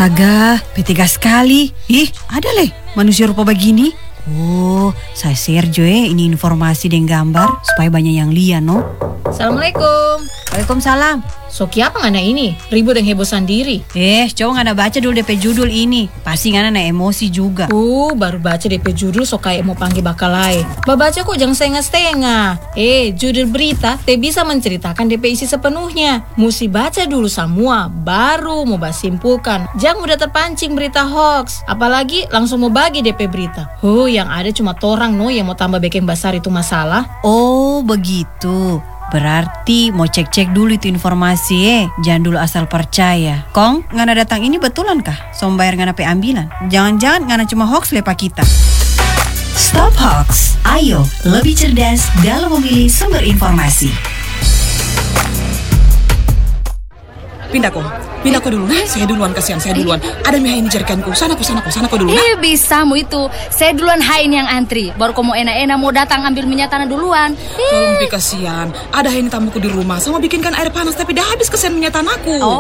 Astaga, petega sekali. Ih, ada leh manusia rupa begini. Oh, saya share jo ini informasi dan gambar supaya banyak yang lihat no. Assalamualaikum. Waalaikumsalam. Soki apa ngana ini? Ribut dan heboh sendiri. Coba ngana baca dulu DP judul ini. Pasti ngana emosi juga. Baru baca DP judul so kayak mau panggil bakalai. Baca kok jangan setengah-setengah. Judul berita te bisa menceritakan DP isi sepenuhnya. Mesti baca dulu semua, baru mau simpulkan. Jangan udah terpancing berita hoax. Apalagi langsung mau bagi DP berita. Yang ada cuma torang no yang mau tambah bikin basar itu masalah. Oh, begitu. Berarti mau cek-cek dulu itu informasi jangan dulu asal percaya. Kong, ngana datang ini betulan kah? Sombayar ngana pe ambilan. Jangan-jangan ngana cuma hoax lepa kita. Stop hoax. Ayo, lebih cerdas dalam memilih sumber informasi. Pindah kok dulu. Saya duluan, kasihan saya duluan. Ada mie ini jerikanku. Sana kok dulu. Bisa mu itu. Saya duluan hain yang antri. Baru kamu enak-enak mau datang ambil minyak tanah duluan. Tolong kasihan. Ada ini tamuku di rumah. Sama bikinkan air panas tapi dah habis kesian minyak tanahku.